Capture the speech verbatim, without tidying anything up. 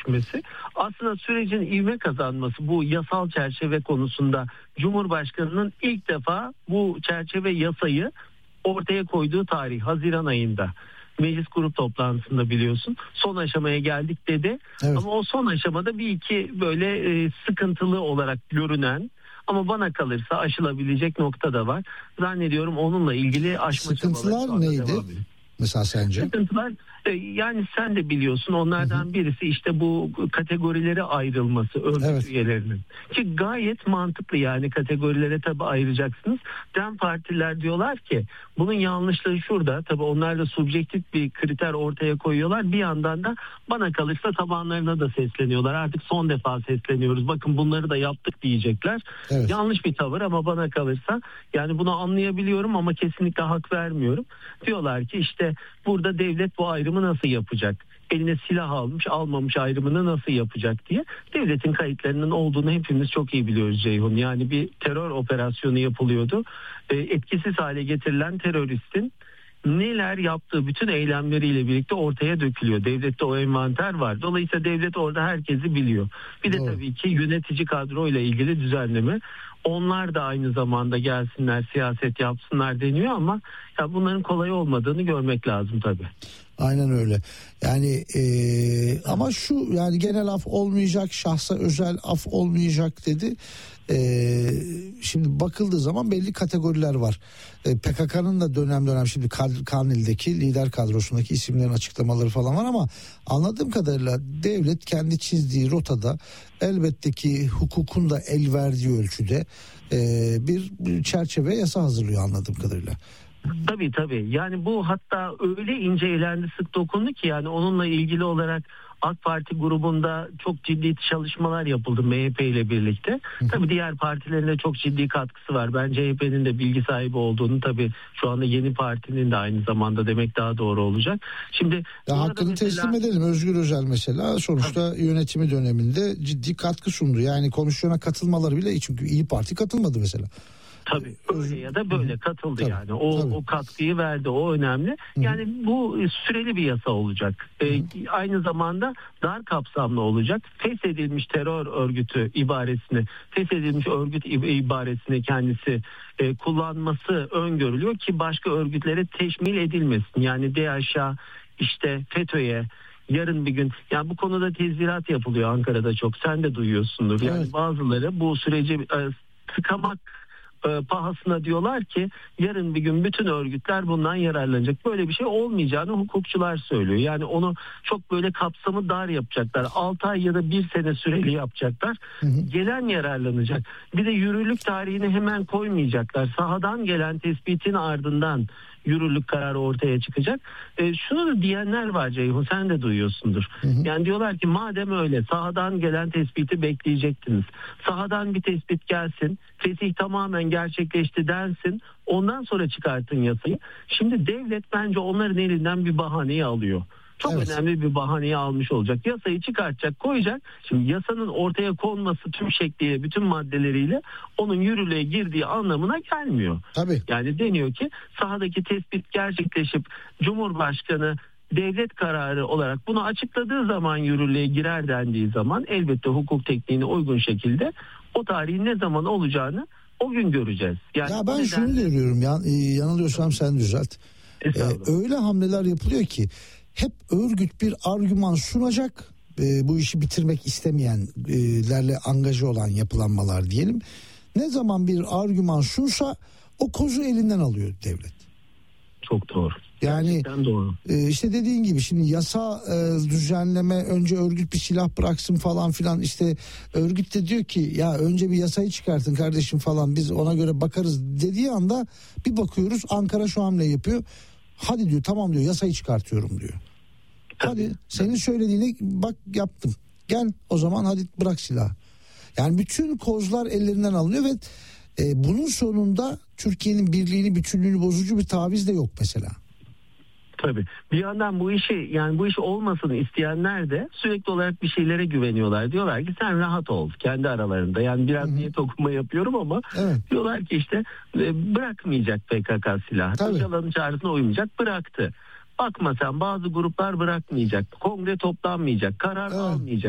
düşmesi. Aslında sürecin ivme kazanması bu yasal çerçeve konusunda Cumhurbaşkanı'nın ilk defa bu çerçeve yasayı ortaya koyduğu tarih Haziran ayında. Meclis grup toplantısında biliyorsun son aşamaya geldik dedi. Evet. Ama o son aşamada bir iki böyle e, sıkıntılı olarak görünen ama bana kalırsa aşılabilecek nokta da var. Zannediyorum onunla ilgili aşma sıkıntılar neydi? Mesela sence? Sıkıntılar e, yani sen de biliyorsun onlardan hı hı. birisi işte bu kategorilere ayrılması örgüt evet. üyelerinin. Ki gayet mantıklı yani kategorilere tabii ayıracaksınız. Dem partiler diyorlar ki bunun yanlışlığı şurada. Tabii onlar da subjektif bir kriter ortaya koyuyorlar. Bir yandan da bana kalırsa tabanlarına da sesleniyorlar. Artık son defa sesleniyoruz. Bakın bunları da yaptık diyecekler. Evet. Yanlış bir tavır ama bana kalırsa yani bunu anlayabiliyorum ama kesinlikle hak vermiyorum. Diyorlar ki işte burada devlet bu ayrımı nasıl yapacak? Eline silah almış almamış ayrımını nasıl yapacak diye. Devletin kayıtlarının olduğunu hepimiz çok iyi biliyoruz Ceyhun. Yani bir terör operasyonu yapılıyordu. E, etkisiz hale getirilen teröristin neler yaptığı bütün eylemleriyle birlikte ortaya dökülüyor. Devlette o envanter var. Dolayısıyla devlet orada herkesi biliyor. Bir de tabii ki yönetici kadroyla ilgili düzenleme. Onlar da aynı zamanda gelsinler siyaset yapsınlar deniyor ama ya bunların kolay olmadığını görmek lazım tabii. Aynen öyle. Yani e, ama şu yani genel af olmayacak, şahsa özel af olmayacak dedi. E, şimdi bakıldığı zaman belli kategoriler var. E, P K K'nın da dönem dönem şimdi Kandil'deki lider kadrosundaki isimlerin açıklamaları falan var ama anladığım kadarıyla devlet kendi çizdiği rotada elbette ki hukukun da el verdiği ölçüde e, bir, bir çerçeve yasa hazırlıyor anladığım kadarıyla. Tabii tabii yani bu hatta öyle ince elendi sık dokundu ki yani onunla ilgili olarak AK Parti grubunda çok ciddi çalışmalar yapıldı M H P ile birlikte. Hı. Tabii diğer partilerin de çok ciddi katkısı var. Ben C H P'nin de bilgi sahibi olduğunu tabii şu anda yeni partinin de aynı zamanda demek daha doğru olacak. Şimdi ya hakkını mesela teslim edelim. Özgür Özel mesela sonuçta tabii. yönetimi döneminde ciddi katkı sundu. Yani komisyona katılmaları bile çünkü İyi Parti katılmadı mesela. Tabii öyle ya da böyle katıldı tabii, yani o tabii. o katkıyı verdi o önemli. Yani Hı-hı. bu süreli bir yasa olacak. Ee, aynı zamanda dar kapsamlı olacak. Feshedilmiş terör örgütü ibaresini, feshedilmiş örgüt ibaresini kendisi e, kullanması öngörülüyor ki başka örgütlere teşmil edilmesin. Yani D H A işte FETÖ'ye yarın bir gün yani bu konuda tezvirat yapılıyor Ankara'da çok. Sen de duyuyorsundur. Yani evet. bazıları bu süreci e, tıkamak pahasına diyorlar ki yarın bir gün bütün örgütler bundan yararlanacak. Böyle bir şey olmayacağını hukukçular söylüyor. Yani onu çok böyle kapsamı dar yapacaklar. altı ay ya da bir sene süreli yapacaklar. Hı hı. Gelen yararlanacak. Bir de yürürlük tarihini hemen koymayacaklar. Sahadan gelen tespitin ardından yürürlük kararı ortaya çıkacak. E, şunu da diyenler var Ceyhun, sen de duyuyorsundur. Hı hı. Yani diyorlar ki madem öyle sahadan gelen tespiti bekleyecektiniz. Sahadan bir tespit gelsin, fesih tamamen gerçekleşti densin, ondan sonra çıkartın yasayı. Şimdi devlet bence onların elinden bir bahaneyi alıyor. Çok evet. önemli bir bahaneyi almış olacak. Yasayı çıkartacak, koyacak. Şimdi yasanın ortaya konması tüm şekliyle, bütün maddeleriyle onun yürürlüğe girdiği anlamına gelmiyor. Tabii. Yani deniyor ki sahadaki tespit gerçekleşip Cumhurbaşkanı devlet kararı olarak bunu açıkladığı zaman yürürlüğe girer dendiği zaman elbette hukuk tekniğine uygun şekilde o tarihin ne zaman olacağını o gün göreceğiz. Yani ya ben şunu görüyorum ya, yanılıyorsam sen düzelt. Ee, öyle hamleler yapılıyor ki hep örgüt bir argüman sunacak, e, bu işi bitirmek istemeyenlerle angaja olan yapılanmalar diyelim. Ne zaman bir argüman sunsa o kozu elinden alıyor devlet. Çok doğru. Yani doğru. E, işte dediğin gibi şimdi yasa e, düzenleme önce örgüt bir silah bıraksın falan filan, işte örgüt de diyor ki ya önce bir yasayı çıkartın kardeşim falan, biz ona göre bakarız dediği anda bir bakıyoruz Ankara şu hamle yapıyor. Hadi diyor tamam diyor yasayı çıkartıyorum diyor. Hadi senin söylediğine bak yaptım. Gel o zaman hadi bırak silahı. Yani bütün kozlar ellerinden alınıyor ve e, bunun sonunda Türkiye'nin birliğini, bütünlüğünü bozucu bir taviz de yok mesela. Tabii. Bir yandan bu işi yani bu iş olmasını isteyenler de sürekli olarak bir şeylere güveniyorlar. Diyorlar ki sen rahat ol kendi aralarında. Yani biraz Hı-hı. niyet okuma yapıyorum ama evet. diyorlar ki işte e, bırakmayacak P K K silahı. Öcalan'ın çağrısına uymayacak, bıraktı. Bakma sen bazı gruplar bırakmayacak. Kongre toplanmayacak. Karar evet. almayacak.